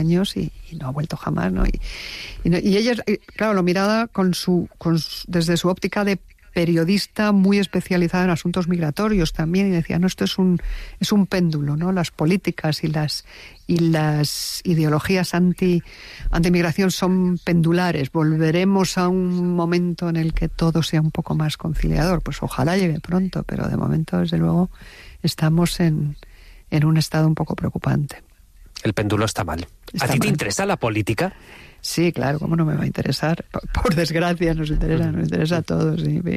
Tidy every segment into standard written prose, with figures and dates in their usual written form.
años y no ha vuelto jamás, ¿no? Y ella, claro, lo miraba desde su óptica de periodista muy especializada en asuntos migratorios también, y decía, no, esto es un péndulo, ¿no? Las políticas y las ideologías antimigración son pendulares. Volveremos a un momento en el que todo sea un poco más conciliador. Pues ojalá llegue pronto, pero de momento, desde luego, estamos en un estado un poco preocupante. El péndulo está mal. ¿A ti te interesa la política? Sí, claro, ¿cómo no me va a interesar? Por desgracia nos interesa a todos.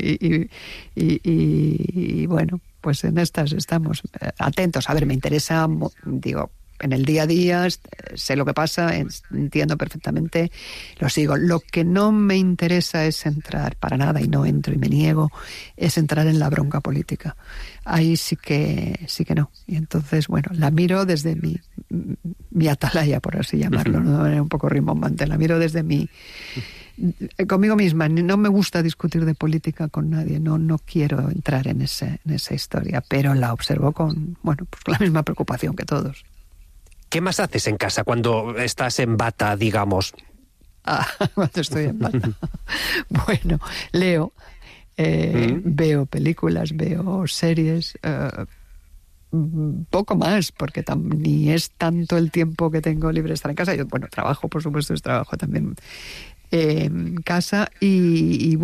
Y bueno, pues en estas estamos atentos. A ver, me interesa, digo, en el día a día, sé lo que pasa, entiendo perfectamente, lo sigo. Lo que no me interesa es entrar, para nada, y no entro y me niego, es entrar en la bronca política. Ahí sí que no. Y entonces, bueno, la miro desde mi atalaya, por así llamarlo, ¿no? De manera un poco rimbombante. La miro desde conmigo misma. No me gusta discutir de política con nadie, no quiero entrar en esa historia, pero la observo con la misma preocupación que todos. ¿Qué más haces en casa cuando estás en bata, digamos? Cuando estoy en bata. Bueno, leo, veo películas, veo series, poco más, porque ni es tanto el tiempo que tengo libre de estar en casa. Yo, trabajo, por supuesto, trabajo también en casa y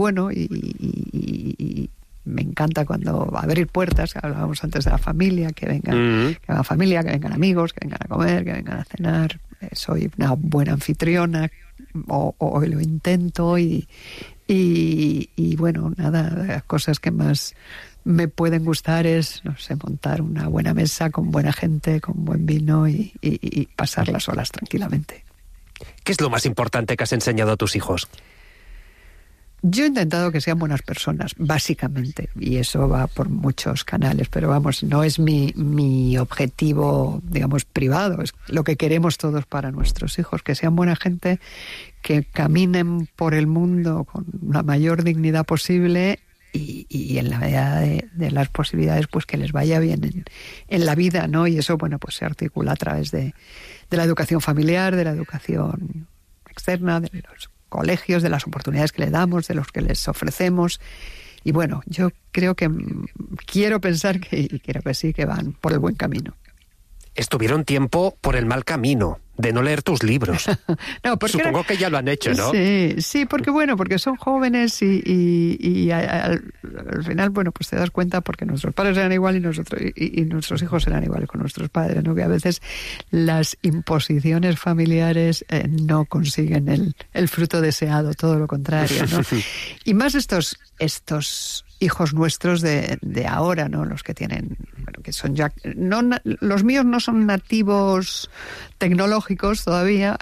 me encanta cuando abrir puertas, hablábamos antes de la familia, que vengan familia, que vengan amigos, que vengan a comer, que vengan a cenar. Soy una buena anfitriona, o lo intento, y bueno, nada, las cosas que más me pueden gustar es, no sé, montar una buena mesa con buena gente, con buen vino y pasarlas solas tranquilamente. ¿Qué es lo más importante que has enseñado a tus hijos? Yo he intentado que sean buenas personas, básicamente, y eso va por muchos canales, pero vamos, no es mi objetivo, digamos, privado, es lo que queremos todos para nuestros hijos, que sean buena gente, que caminen por el mundo con la mayor dignidad posible y en la medida de las posibilidades, pues que les vaya bien en la vida, ¿no? Y eso, pues se articula a través de la educación familiar, de la educación externa, de los colegios, de las oportunidades que le damos, de los que les ofrecemos. Y bueno, yo quiero pensar y quiero que sí, que van por el buen camino. Estuvieron tiempo por el mal camino, de no leer tus libros. No, supongo que ya lo han hecho, ¿no? Sí, porque son jóvenes y al final, pues te das cuenta, porque nuestros padres eran iguales y nuestros hijos eran iguales con nuestros padres, ¿no? Que a veces las imposiciones familiares no consiguen el fruto deseado, todo lo contrario, ¿no? Y más estos hijos nuestros de ahora, ¿no? Los que tienen, que son ya, los míos no son nativos tecnológicos todavía,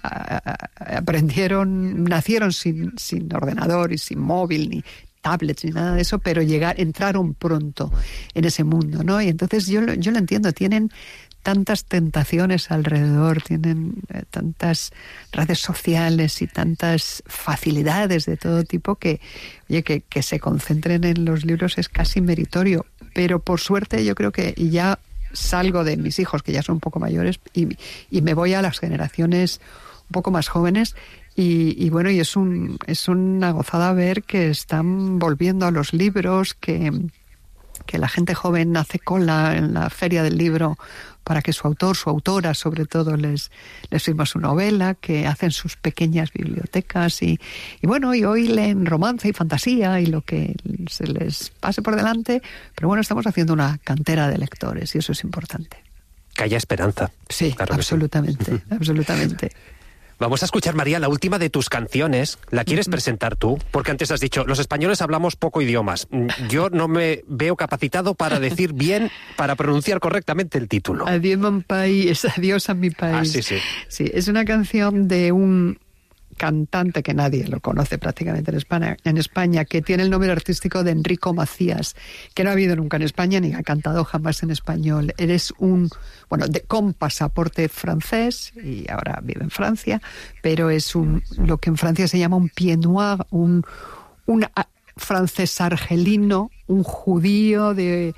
nacieron sin ordenador y sin móvil ni tablets ni nada de eso, pero entraron pronto en ese mundo, ¿no? Y entonces yo lo entiendo, tienen tantas tentaciones alrededor, tienen tantas redes sociales y tantas facilidades de todo tipo que se concentren en los libros es casi meritorio. Pero por suerte yo creo que ya salgo de mis hijos, que ya son un poco mayores, y me voy a las generaciones un poco más jóvenes. Y es una gozada ver que están volviendo a los libros, que la gente joven hace cola en la feria del libro para que su autora, sobre todo, les firma su novela, que hacen sus pequeñas bibliotecas y hoy leen romance y fantasía y lo que se les pase por delante, pero estamos haciendo una cantera de lectores y eso es importante. Que haya esperanza. Sí, claro, absolutamente, sí. Absolutamente. Vamos a escuchar, María, la última de tus canciones. ¿La quieres presentar tú? Porque antes has dicho, los españoles hablamos poco idiomas. Yo no me veo capacitado para decir bien, para pronunciar correctamente el título. Adiós, mon país, adiós a mi país. Sí. Sí, es una canción de un cantante que nadie lo conoce prácticamente en España, que tiene el nombre artístico de Enrico Macías, que no ha habido nunca en España ni ha cantado jamás en español. Eres con pasaporte francés y ahora vive en Francia, pero es lo que en Francia se llama un pied noir, un francés argelino, un judío de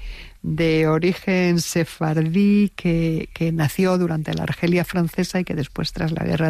origen sefardí que nació durante la Argelia francesa y que después, tras la guerra